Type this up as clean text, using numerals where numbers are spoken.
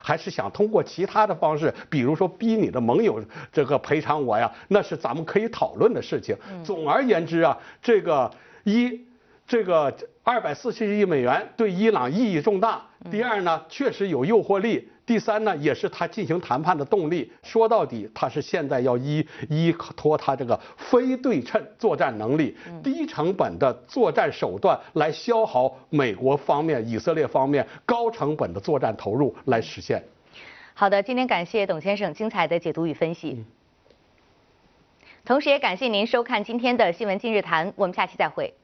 还是想通过其他的方式，比如说逼你的盟友这个赔偿我呀，那是咱们可以讨论的事情。总而言之啊，这个240亿美元对伊朗意义重大。第二呢，确实有诱惑力。第三呢，也是他进行谈判的动力。说到底，他是现在要依托他这个非对称作战能力、低成本的作战手段来消耗美国方面、以色列方面高成本的作战投入来实现。 好的，今天感谢董先生精彩的解读与分析，同时也感谢您收看今天的新闻今日谈，我们下期再会。